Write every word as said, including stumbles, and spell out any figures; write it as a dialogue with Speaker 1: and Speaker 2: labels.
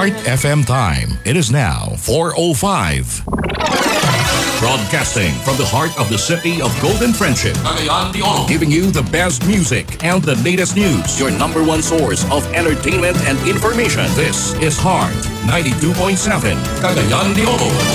Speaker 1: Heart F M time. It is now four oh five. Broadcasting from the heart of the city of Golden Friendship, Cagayan de Oro, giving you the best music and the latest news. Your number one source of entertainment and information. This is Heart ninety-two point seven, Cagayan de Oro.